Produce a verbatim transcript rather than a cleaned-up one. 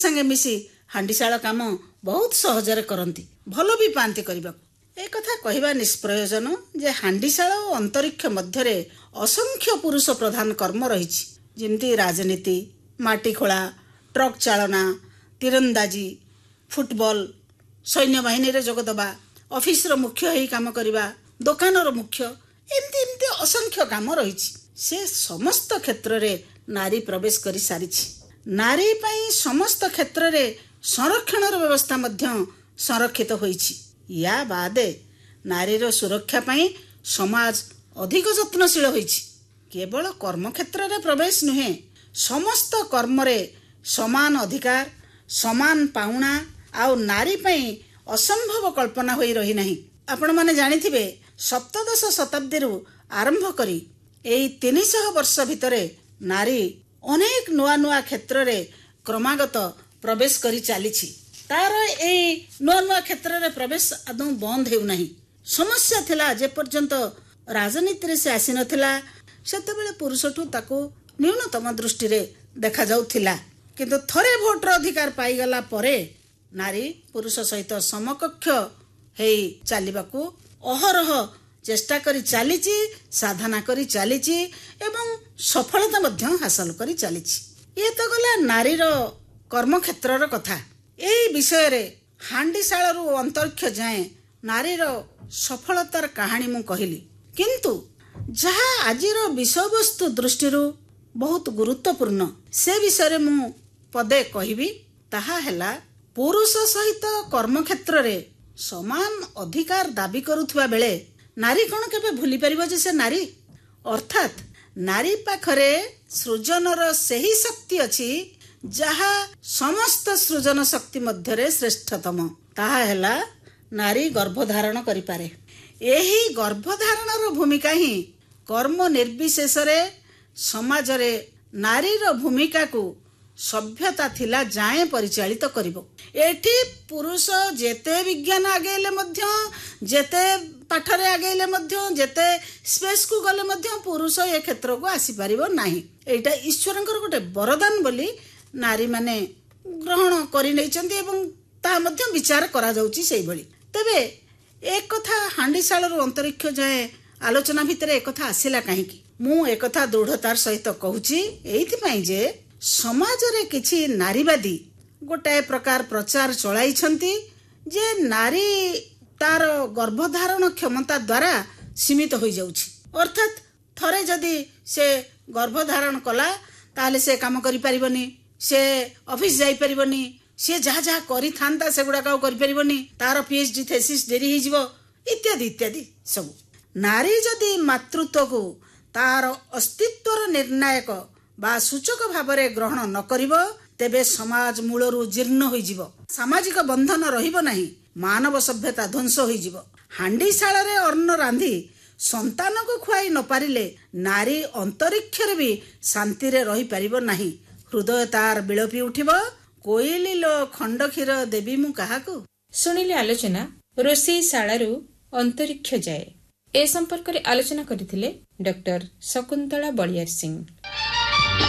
संगे मिसी हांडीशाल काम बहुत सहजरे करती, भल भी पाती करने। एक कथा कहवा निष्प्रयोजन जे हांडीशाल और अंतरिक्ष मध्य असंख्य पुरुष प्रधान कर्म रही, जमती राजनीति, माटी खोला, ट्रक चालना, तीरंदाजी, फुटबॉल, सैन्य बाहिनी रे जोगदबा, ऑफिस रो मुख्य ही काम करवा, दुकान रो मुख्य, एमती एमती असंख्य काम रही। से समस्त क्षेत्र रे नारी प्रवेश कर सारी। नारी पई समस्त क्षेत्र रे संरक्षण व्यवस्था मध्य संरक्षित होईछि। या बादे नारीर सुरक्षा पई समाज अधिक यत्नशील होईछि। केवल कर्म क्षेत्र रे प्रवेश नुहे, समस्त कर्म रे समान अधिकार, समान पाउना आउ नारी पई असंभव कल्पना होई रही नहीं। आपण माने जानिथिबे सप्तदश शताब्दी रु आरंभ करी एई तीन सौ वर्ष भितरे नारी अनेक नुआ नुआ क्षेत्र रे क्रमागत प्रवेश करी चलीछि। तार एई नुआ नुआ क्षेत्र रे प्रवेश आदौ बंद हेउ नाही। समस्या थिला जे पर्यंत राजनीति रे से आसी नथिला, सेतेबेले पुरुषठू ताको न्यूनतम दृष्टि रे देखा जाउथिला। किंतु थरे भोटर अधिकार पाई गला परे नारी पुरुष सहित समकक्ष हेई चालिबाकू अहरह चेष्टा करी चलीची, साधना करी चलीची एवं सफलता मध्य हासिल करी चलीची। ये तो गला नारीर कर्म क्षेत्रर कथा। एई विषय रे हांडीशाल रु अंतरिक्ष जाए नारीर सफलतार कहानी मु कहिली, किंतु जहा आजिर विषय वस्तु दृष्टि बहुत गुरुत्वपूर्ण से विषय मु पदे कहिबी। ताहा हेला पुरुष सहित कर्म क्षेत्र रे समान अधिकार दाबी करुथुवा बेले नारी कौन केबे भूली परिबो जे से नारी। अर्थात नारी पाखरे सृजनर सही शक्ति अछि जहा समस्त सृजन शक्ति मध्यरे श्रेष्ठतम। ताहा हेला नारी गर्भधारण करि पारे। एही गर्भधारणर भूमिका ही कर्म निर्विशेष रे समाज रे नारीर भूमिका को सभ्यता थिला जाए परिचालित करिवो। एठी पुरुष जेते विज्ञान आगेले मध्य, जेते पाठरे आगेले मध्य, जेते स्पेस को गले मध्य पुरुष ए क्षेत्र को आसी परिवो नाही। एटा ईश्वरंकर गोटे वरदान बोली नारी माने ग्रहण करि नैचंती एवं ता मध्य विचार करा जाउची सेई भली। तबे एक कथा हांडीशाल रु अंतरिक्ष जाए आलोचना भितरे एक कथा आसिला काहेकि मु एक कथा दृढ़तार सहित कहूची एइथि पई जे समाज रे किछि नारीवादी गोटाए प्रकार प्रचार चलाई छंती जे नारी तार गर्भधारण क्षमता द्वारा सीमित हो जाउछि। अर्थात थरे जदि से गर्भधारण कला ताले से काम करि परिबनी, से ऑफिस जाई परिबनी, से जहा जहा करि थांता सेगुडा का करि परिबनी, तार पीएचडी थेसिस देरी हि जिवो इत्यादि इत्यादि सब। नारी जदि मातृत्व को तार अस्तित्वर निर्णायक बा सूचक भावरे ग्रहण न करिवो तेबे समाज मूलरू जीर्ण होई जिवो। सामाजिक बंधन रहिबो नाही, मानव सभ्यता ध्वंस होई जिवो। हांडीशाल रे अन्न रांधी संतान को खुआई न पारिले नारी अंतरिक्ष रे भी शांति रे रही परिबो नाही। हृदय तार बिलपी उठिबो, कोइली लो खंड क्षीर देवी मु काहाकू। सुनिले आलोचना रोषेई शालारू अंतरिक्ष जाए ए संपर्क रे आलोचना करथिले डॉक्टर शकुंतला बलियार सिंह।